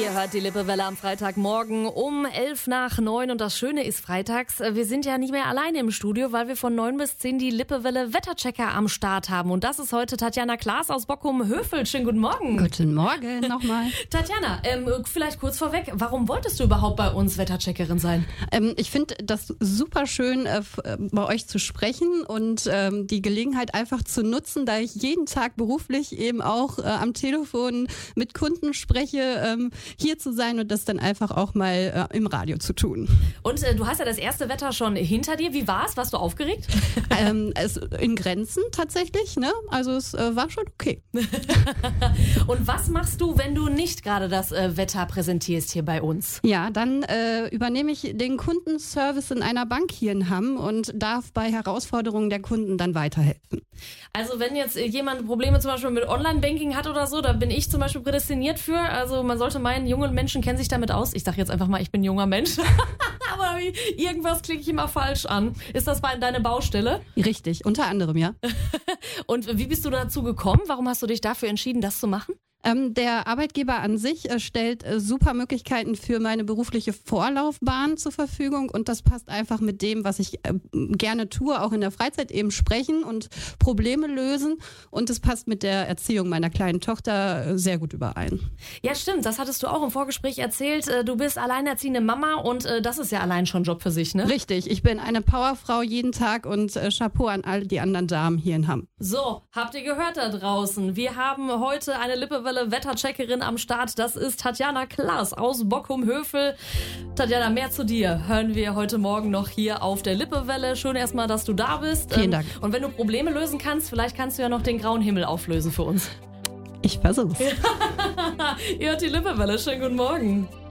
Ihr hört die Lippewelle am Freitagmorgen um 8:55 und das Schöne ist freitags, wir sind ja nicht mehr alleine im Studio, weil wir von 9 bis 10 die Lippewelle Wetterchecker am Start haben und das ist heute Tatjana Klaas aus Bockum-Hövel. Schönen guten Morgen. Guten Morgen nochmal. Tatjana, vielleicht kurz vorweg, warum wolltest du überhaupt bei uns Wettercheckerin sein? Ich finde das super schön, bei euch zu sprechen und die Gelegenheit einfach zu nutzen, da ich jeden Tag beruflich eben auch am Telefon mit Kunden spreche, hier zu sein und das dann einfach auch mal im Radio zu tun. Und du hast ja das erste Wetter schon hinter dir. Wie war's? Warst du aufgeregt? Es in Grenzen tatsächlich, ne? Also es war schon okay. Und was machst du, wenn du nicht gerade das Wetter präsentierst hier bei uns? Ja, dann übernehme ich den Kundenservice in einer Bank hier in Hamm und darf bei Herausforderungen der Kunden dann weiterhelfen. Also wenn jetzt jemand Probleme zum Beispiel mit Online-Banking hat oder so, da bin ich zum Beispiel prädestiniert für. Also man sollte meinen, junge Menschen kennen sich damit aus. Ich sage jetzt einfach mal, ich bin ein junger Mensch. Aber irgendwas klicke ich immer falsch an. Ist das deine Baustelle? Richtig, unter anderem, ja. Und wie bist du dazu gekommen? Warum hast du dich dafür entschieden, das zu machen? Der Arbeitgeber an sich stellt super Möglichkeiten für meine berufliche Vorlaufbahn zur Verfügung und das passt einfach mit dem, was ich gerne tue, auch in der Freizeit eben sprechen und Probleme lösen und es passt mit der Erziehung meiner kleinen Tochter sehr gut überein. Ja, stimmt, das hattest du auch im Vorgespräch erzählt. Du bist alleinerziehende Mama und das ist ja allein schon ein Job für sich, ne? Richtig, ich bin eine Powerfrau jeden Tag und Chapeau an all die anderen Damen hier in Hamm. So, habt ihr gehört da draußen? Wir haben heute eine Lippewelle Wettercheckerin am Start. Das ist Tatjana Klaas aus Bockum-Hövel. Tatjana, mehr zu dir hören wir heute Morgen noch hier auf der Lippewelle. Schön erstmal, dass du da bist. Vielen Dank. Und wenn du Probleme lösen kannst, vielleicht kannst du ja noch den grauen Himmel auflösen für uns. Ich versuch's. Ihr hört die Lippewelle. Schönen guten Morgen.